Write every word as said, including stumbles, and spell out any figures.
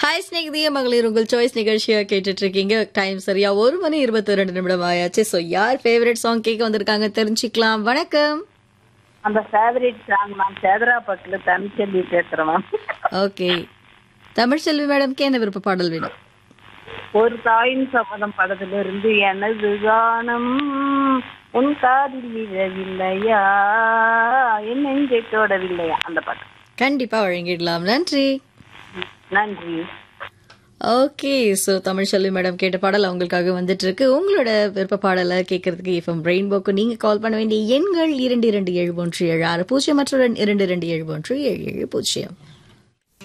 Hi ஸ்நேகிதிய மகளிர் உங்கள் choice நிகழ்ச்சியா கேட்டுட்டு இருக்கீங்க. டைம் சரியா ஒரு மணி இருபத்தி ரெண்டு நிமிடம் ஆயாச்சு. ஸோ யார் ஃபேவரட் சாங் கேட்க வந்திருக்காங்க தெரிஞ்சுக்கலாம். வணக்கம். அந்த ஃபேவரட் சாங் மேம் சேதராப்பட்டுல தமிழ்ச்செல்வி பேசுறேன் மேம். ஓகே, தமிழ்ச்செல்வி மேடம்க்கு என்ன விருப்ப பாடல் வேணும்? ஒரு தாயின் சபதம் படத்துல இருந்து எனது கானம் உன் காதில் விழவில்லையா என் நெஞ்சை தொடவில்லையா அந்த பாட்டு கண்டிப்பா வழங்கிடலாம். நன்றி. நன்றி. ஓகே, ஸோ தமிழ்ச்செல்வி மேடம் கேட்ட பாடல் அவங்களுக்காக வந்துட்டு இருக்கு. உங்களோட விருப்ப பாடலை கேட்கறதுக்கு எஃப்எம் ரெயின்போக்கு நீங்க கால் பண்ண வேண்டிய எண்கள் இரண்டு இரண்டு ஏழு ஒன்று ஏழு ஆறு பூஜ்ஜியம் மற்றும் இரண்டு இரண்டு ஏழு ஒன்று ஏழு ஏழு பூஜ்ஜியம்.